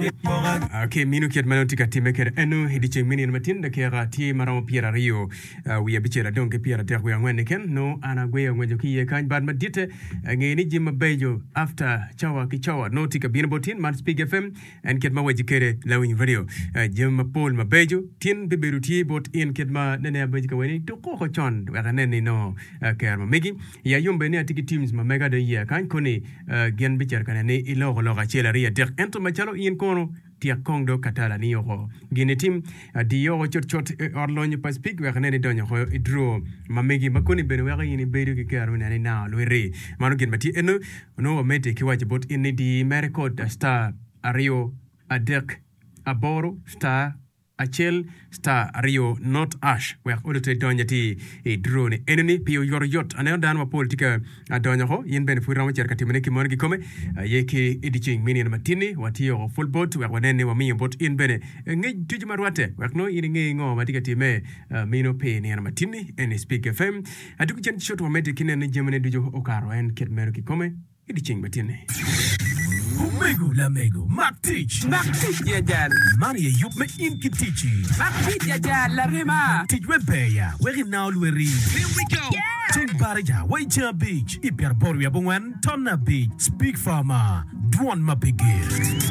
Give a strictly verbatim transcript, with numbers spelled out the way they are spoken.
Okay, minu kiat manu tika time kere enu hidiche mini matin da kera ti maramo piera rio we abichera donke piera tek we ngwene ken no ana gwe ngwejo kiye kan bad madite ngeni jima bejo after chawa ki chawa no tika bin botin man speak F M and ket ma weji kere lawin radio jima pol ma bejo tin biberuti bot in ket ma nene abeji ka weni to ko ko chon wa nene no ker ma megi ya yumbe ne atiki teams ma mega de ye kan koni gen bicher kan ne ilo lo ga chela ria tek ento ma chalo in kono tia kongdo katala ni yoko gine tim di yoko chot chot orlonyo pas pig wa nene donyo ko idro mamegi makoni bene wa yini bedu ki karu nani na lwere manu gin mati eno no mete ki waje bot in di merecord star ario adek aboro star achel star rio not ash we odote donya ti e drone enemy pio yor yot anen dan ma politika donya ho yin ben fu ramu cerka timene ki mon gi come yeke editing mini matini wati yo full bot we wanene wa mi bot in bene ngi tuju marwate we no yin ngi ngo matika time mino pe ni matini en speak F M atuku chen shot wa mede kinene jemene dujo okaro en ket mero ki come editing matini Mego la mego, Mac teach. Mac teach ya jal. Mani e yup me in ki teach. Mac teach ya jal la rema. Teach we beya, we now we read. Here we go. Yeah. Ting barija, we cha beach. Ipiar boru ya bongwen, tonna beach. Speak farmer, duan ma begir.